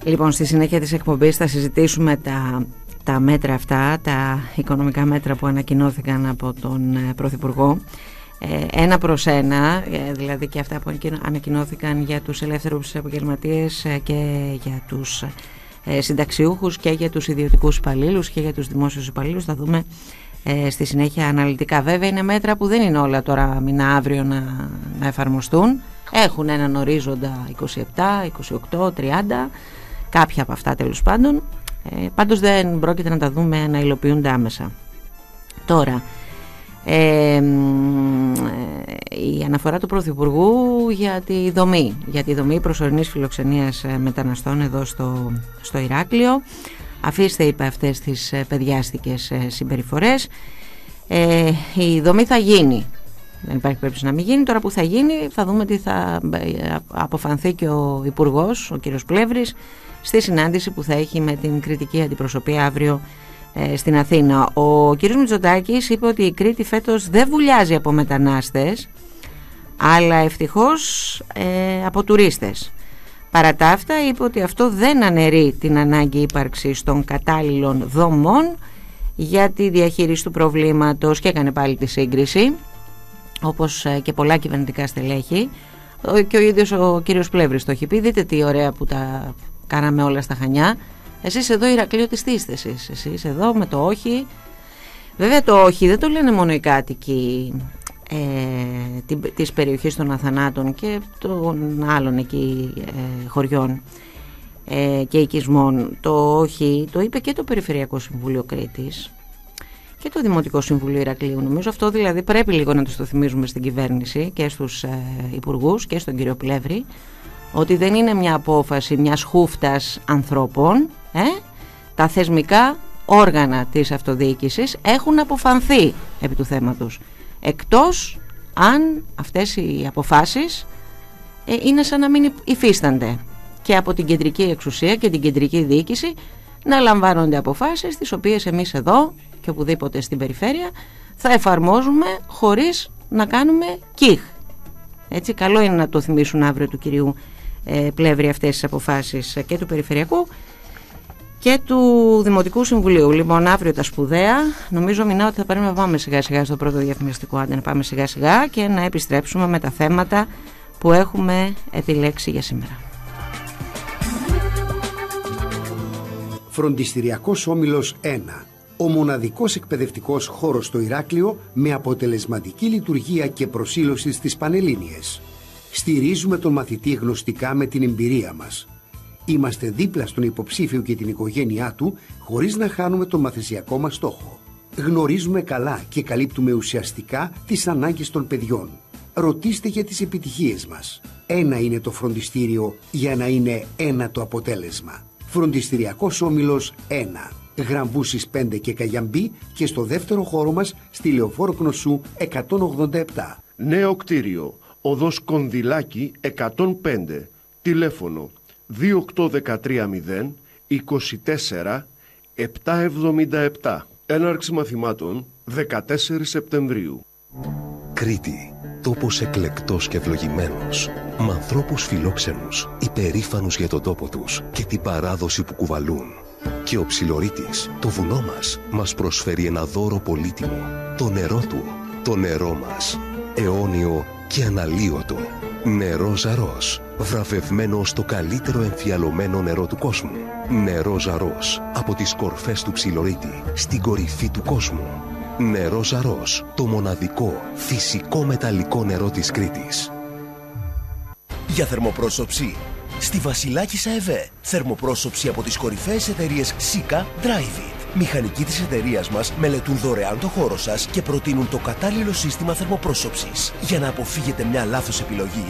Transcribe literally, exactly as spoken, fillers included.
Λοιπόν, στη συνέχεια της εκπομπής θα συζητήσουμε τα, τα μέτρα αυτά, τα οικονομικά μέτρα που ανακοινώθηκαν από τον Πρωθυπουργό. Ε, ένα προς ένα, ε, δηλαδή και αυτά που ανακοινώθηκαν για τους ελεύθερους επαγγελματίες ε, και για τους ε, συνταξιούχους και για τους ιδιωτικούς υπαλλήλους και για τους δημόσιους υπαλλήλους. Θα δούμε ε, στη συνέχεια αναλυτικά. Βέβαια είναι μέτρα που δεν είναι όλα τώρα μήνα αύριο να, να εφαρμοστούν. Έχουν έναν ορίζοντα είκοσι επτά, είκοσι οκτώ, τριάντα, κάποια από αυτά τέλος πάντων. Ε, πάντως δεν πρόκειται να τα δούμε να υλοποιούνται άμεσα. Τώρα, ε, η αναφορά του Πρωθυπουργού για τη δομή, για τη δομή προσωρινής φιλοξενίας μεταναστών εδώ στο, στο Ηράκλειο. Αφήστε, είπε, αυτές τις παιδιάστικες συμπεριφορές. Ε, η δομή θα γίνει. Δεν υπάρχει περίπτωση να μην γίνει. Τώρα που θα γίνει θα δούμε τι θα αποφανθεί και ο Υπουργός, ο κύριος Πλεύρης, στη συνάντηση που θα έχει με την κριτική αντιπροσωπεία αύριο ε, στην Αθήνα. Ο κύριος Μητσοτάκης είπε ότι η Κρήτη φέτος δεν βουλιάζει από μετανάστες, αλλά ευτυχώς ε, από τουρίστες. Παρά τα αυτά, είπε ότι αυτό δεν αναιρεί την ανάγκη ύπαρξης των κατάλληλων δομών για τη διαχείριση του προβλήματος και έκανε πάλι τη σύγκριση, όπως και πολλά κυβερνητικά στελέχη, και ο ίδιος ο κύριος Πλεύρης το έχει πει. Δείτε τι ωραία που τα κάναμε όλα στα Χανιά. Εσείς εδώ Ηρακλείο της τι είστε εσείς? Εσείς εδώ με το όχι. Βέβαια το όχι δεν το λένε μόνο οι κάτοικοι ε, της περιοχής των Αθανάτων και των άλλων εκεί ε, χωριών ε, και οικισμών. Το όχι το είπε και το Περιφερειακό Συμβούλιο Κρήτης και το Δημοτικό Συμβούλιο Ηρακλείου. Νομίζω αυτό δηλαδή πρέπει λίγο να τους το θυμίζουμε στην κυβέρνηση και στους ε, υπουργούς και στον κύριο Πλεύρη, ότι δεν είναι μια απόφαση μιας χούφτας ανθρώπων. ε? Τα θεσμικά όργανα της αυτοδιοίκησης έχουν αποφανθεί επί του θέματος, εκτός αν αυτές οι αποφάσεις ε, είναι σαν να μην υφίστανται και από την κεντρική εξουσία και την κεντρική διοίκηση να λαμβάνονται αποφάσεις τις οποίες εμείς εδώ και οπουδήποτε στην περιφέρεια θα εφαρμόζουμε χωρίς να κάνουμε κιχ. Έτσι, καλό είναι να το θυμίσουν αύριο του κυρίου ε, Πλεύρη αυτές τις αποφάσεις και του Περιφερειακού και του Δημοτικού Συμβουλίου. Λοιπόν, αύριο τα σπουδαία. Νομίζω μηνάω ότι θα πρέπει να πάμε σιγά σιγά στο πρώτο διαφημιστικό, άντε να πάμε σιγά σιγά και να επιστρέψουμε με τα θέματα που έχουμε επιλέξει για σήμερα. Φροντιστηριακός Όμιλος ένα. Ο μοναδικός εκπαιδευτικός χώρος στο Ηράκλειο με αποτελεσματική λειτουργία και προσήλωση στις Πανελλήνιες. Στηρίζουμε τον μαθητή γνωστικά με την εμπειρία μας. Είμαστε δίπλα στον υποψήφιο και την οικογένειά του χωρίς να χάνουμε τον μαθησιακό μας στόχο. Γνωρίζουμε καλά και καλύπτουμε ουσιαστικά τις ανάγκες των παιδιών. Ρωτήστε για τις επιτυχίες μας. Ένα είναι το φροντιστήριο για να είναι ένα το αποτέλεσμα. Φροντιστηριακός Όμιλος ένα. Γραμβούσης πέντε και Καγιαμπή και στο δεύτερο χώρο μας στη Λεωφόρο Κνωσού εκατόν ογδόντα επτά. Νέο κτίριο, οδός Κονδυλάκη εκατόν πέντε, τηλέφωνο δύο οκτώ ένα τρία μηδέν είκοσι τέσσερα επτακόσια εβδομήντα επτά. Έναρξη μαθημάτων δεκατέσσερις Σεπτεμβρίου. Κρήτη, τόπος εκλεκτός και ευλογημένος, με ανθρώπους φιλόξενους, υπερήφανους για τον τόπο τους και την παράδοση που κουβαλούν. Και ο Ψιλορίτης, το βουνό μας, μας προσφέρει ένα δώρο πολύτιμο, το νερό του, το νερό μας, αιώνιο και αναλύωτο. Νερό Ζαρός, βραβευμένο στο καλύτερο εμφιαλωμένο νερό του κόσμου. Νερό Ζαρός, από τις κορφές του Ψιλορίτη, στην κορυφή του κόσμου. Νερό Ζαρός, το μοναδικό, φυσικό μεταλλικό νερό της Κρήτης. Για θερμοπρόσωψη, στη Βασιλάκισσα ΕΒΕ. Θερμοπρόσωψη από τις κορυφαίες εταιρείες Σίκα, Dryvit. Μηχανικοί της εταιρείας μας μελετούν δωρεάν το χώρο σας και προτείνουν το κατάλληλο σύστημα θερμοπρόσωψης. Για να αποφύγετε μια λάθος επιλογή,